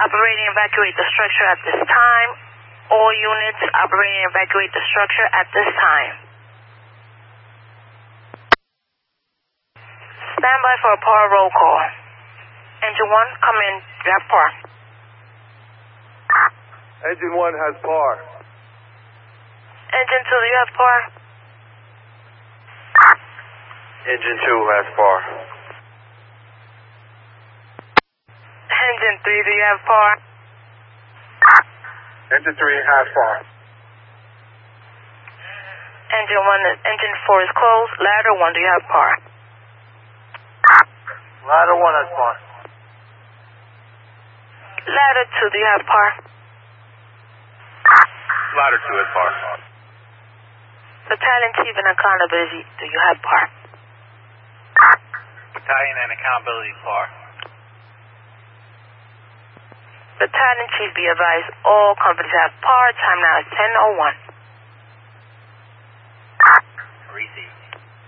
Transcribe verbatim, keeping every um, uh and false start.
operating evacuate the structure at this time. All units operating evacuate the structure at this time. Stand by for a power roll call. Engine one, come in. You have power. Engine one has power. Engine two, do you have power? Engine two has power. Engine three, do you have power? Engine three has power. Engine one, is, engine four is closed. Ladder one, do you have power? Ladder one has power. Ladder two, do you have power? Ladder two has power. Battalion chief and accountability, do you have power? Battalion and accountability power. Battalion chief, be advised, all companies have power. Time now is ten oh one. Received.